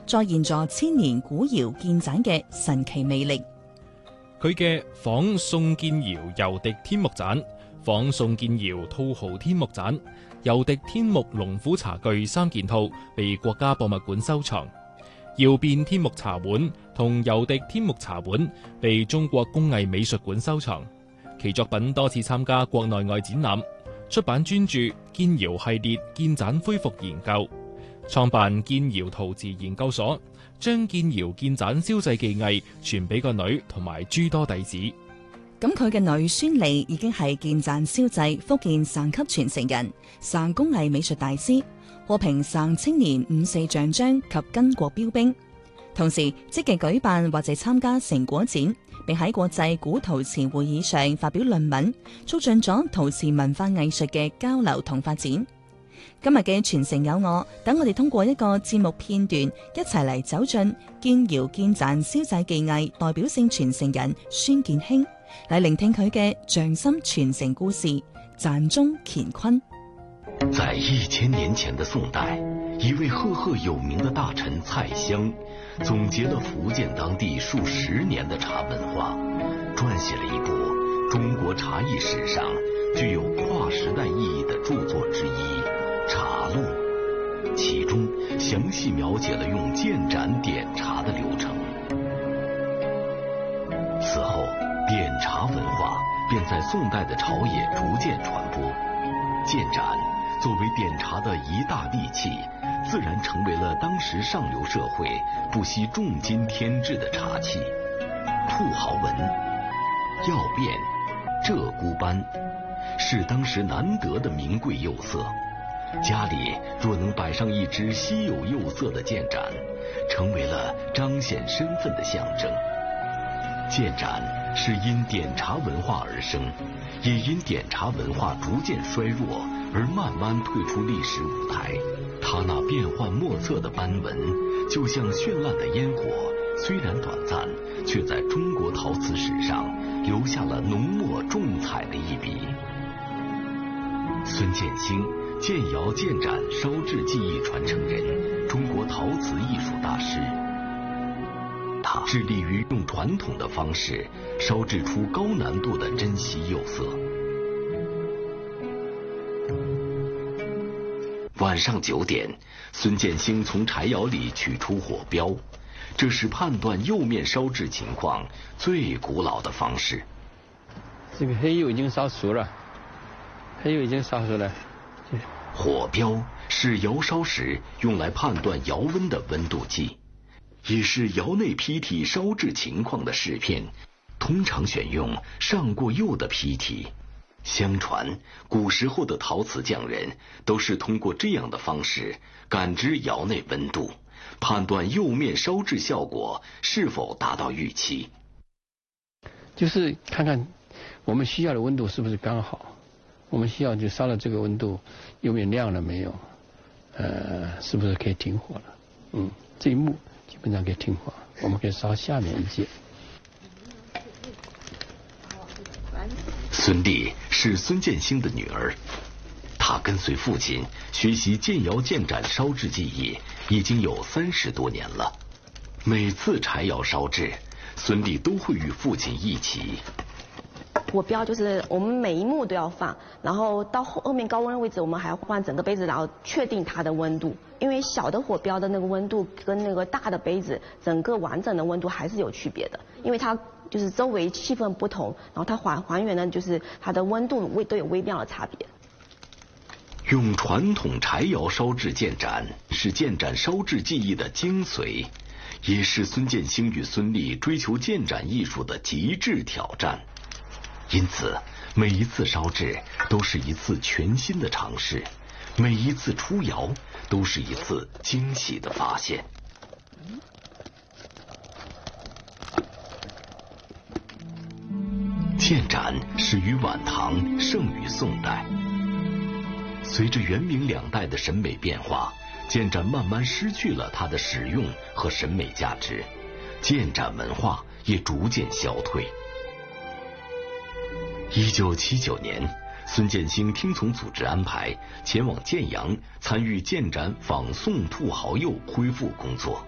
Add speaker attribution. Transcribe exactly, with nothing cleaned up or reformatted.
Speaker 1: 再現咗千年古窯建盞嘅神奇魅力。
Speaker 2: 佢嘅仿宋建窯油滴天目盞、仿宋建窯土豪天目盞、油滴天目龍虎茶具三件套被國家博物館收藏。窯變天目茶碗同油滴天目茶碗被中國工藝美術館收藏。其作品多次參加國內外展覽，出版專著《建窯系列建盞恢復研究》，創辦建窯陶瓷研究所，將建窯建盞燒製技藝傳俾個女同埋諸多弟子。
Speaker 1: 咁佢嘅女孫俪已經係建盞燒製福建省級傳承人、省工藝美術大師，獲評省青年五四獎章及巾幗標兵。同時積極舉辦或者參加成果展，並喺國際古陶瓷會議上發表論文，促進咗陶瓷文化藝術嘅交流同發展。今日嘅傳承有我，等我哋通過一個節目片段，一齊嚟走進建窯建盞燒製技藝代表性傳承人孫建興，嚟聆聽佢嘅匠心傳承故事。盞中乾坤。
Speaker 3: 在一千年前的宋代，一位赫赫有名的大臣蔡襄，總結了福建當地數十年的茶文化，撰寫了一部中國茶藝史上具有跨時代意義的著作之一《茶錄》，其中詳細描寫了用建盞點茶的流程。此後，點茶文化便在宋代的朝野逐漸傳播，建盞作為點茶的一大利器，自然成為了當時上流社會不惜重金添置的茶器。兔毫紋、曜變、鷓鴣斑，是當時難得的名貴釉色。家裏若能擺上一隻稀有釉色的建盞，成為了彰顯身份的象徵。建盞是因點茶文化而生，也因點茶文化逐漸衰弱而慢慢退出歷史舞台。它那變幻莫測的斑紋，就像絢爛的煙火，雖然短暫，卻在中國陶瓷史上留下了濃墨重彩的一筆。孫建興，建窯建盞燒製技藝傳承人，中國陶瓷藝術大師。他致力於用傳統的方式燒製出高難度的珍稀釉色。晚上九點，孫建興從柴窯裏取出火標，這是判斷釉面燒製情況最古老的方式。
Speaker 4: 這個黑釉已經燒熟了，黑釉已經燒熟了。
Speaker 3: 火標是窯燒時用來判斷窯溫的溫度計，也是窯內坯體燒製情況的試片，通常選用上過釉的坯體。相傳，古時候的陶瓷匠人都是通過這樣的方式感知窯內溫度，判斷釉面燒製效果是否達到預期。
Speaker 4: 就是看看我們需要的溫度是不是剛好，我們需要就燒了這個溫度，釉面亮了沒有，呃，是不是可以停火了？嗯，這一幕基本上可以停火，我們可以燒下面一階。
Speaker 3: 孫俪是孫建興的女兒，她跟隨父親學習建窯建盞燒製技藝已經有三十多年了。每次柴窯燒製，孫俪都會與父親一起。
Speaker 5: 火標就是我們每一幕都要放，然後到後後面高溫位置，我們還要換整個杯子，然後確定它的溫度。因為小的火標的那個溫度跟那個大的杯子整個完整的溫度還是有區別的，因為它就是周圍氣氛不同，然後它還還原的就是它的溫度微都有微妙的差別。
Speaker 3: 用傳統柴窯燒製建盞是建盞燒製技藝的精髓，也是孫建興與孫俪追求建盞藝術的極致挑戰。因此，每一次燒製都是一次全新的嘗試，每一次出窯都是一次驚喜的發現。建盞始於晚唐，盛於宋代。隨着元明兩代的審美變化，建盞慢慢失去了它的使用和審美價值，建盞文化也逐漸消退。一九七九年，孫建興聽從組織安排，前往建陽參與建盞仿宋兔毫釉恢復工作。